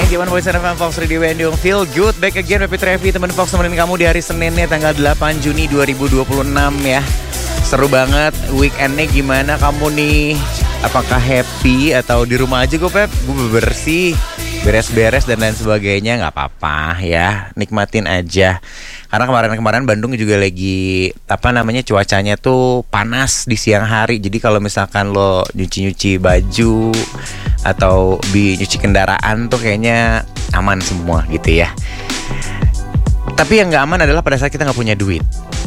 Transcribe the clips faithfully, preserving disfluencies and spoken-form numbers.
Gimana Voice F M Fox Radio and Feel Good. Back again Happy Trevi, teman Fox temenin kamu di hari Seninnya tanggal delapan Juni dua ribu dua puluh enam ya. Seru banget weekendnya, gimana kamu nih? Apakah happy atau di rumah aja gue Pep? Gue bersih, beres-beres dan lain sebagainya. Gak apa-apa ya, nikmatin aja. Karena kemarin-kemarin Bandung juga lagi apa namanya cuacanya tuh panas di siang hari. Jadi kalau misalkan lo nyuci-nyuci baju atau bi nyuci kendaraan tuh kayaknya aman semua gitu ya. Tapi yang nggak aman adalah pada saat kita nggak punya duit.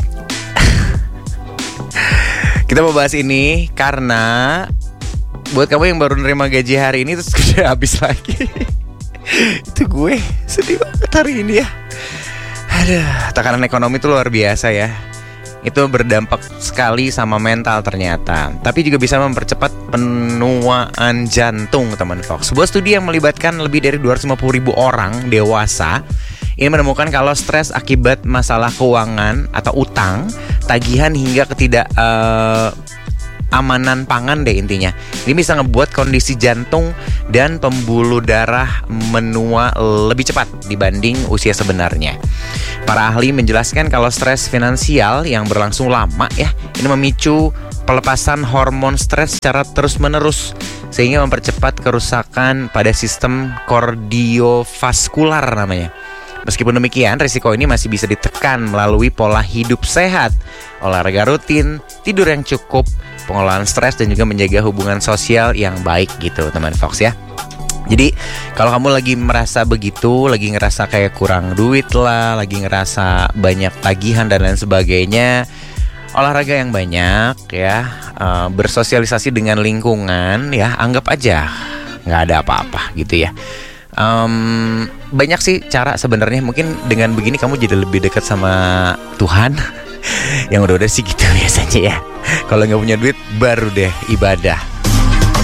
Kita mau bahas ini karena buat kamu yang baru nerima gaji hari ini terus udah habis lagi. Itu gue sedih banget hari ini ya. Aduh, tekanan ekonomi itu luar biasa ya. Itu berdampak sekali sama mental ternyata. Tapi juga bisa mempercepat penuaan jantung, teman Fox. Sebuah studi yang melibatkan lebih dari dua ratus lima puluh ribu orang dewasa ini menemukan kalau stres akibat masalah keuangan atau utang, tagihan hingga ketidak uh, amanan pangan deh intinya. Ini bisa ngebuat kondisi jantung dan pembuluh darah menua lebih cepat dibanding usia sebenarnya. Para ahli menjelaskan kalau stres finansial yang berlangsung lama ya, ini memicu pelepasan hormon stres secara terus-menerus sehingga mempercepat kerusakan pada sistem kardiovaskular namanya. Meskipun demikian, risiko ini masih bisa ditekan melalui pola hidup sehat, olahraga rutin, tidur yang cukup, pengelolaan stres dan juga menjaga hubungan sosial yang baik gitu, teman Fox ya. Jadi kalau kamu lagi merasa begitu, lagi ngerasa kayak kurang duit lah, lagi ngerasa banyak tagihan dan lain sebagainya, olahraga yang banyak ya, uh, bersosialisasi dengan lingkungan ya, anggap aja nggak ada apa-apa gitu ya. Um, banyak sih cara sebenarnya. Mungkin dengan begini kamu jadi lebih dekat sama Tuhan. Yang udah-udah sih gitu biasanya ya. Kalau nggak punya duit baru deh ibadah.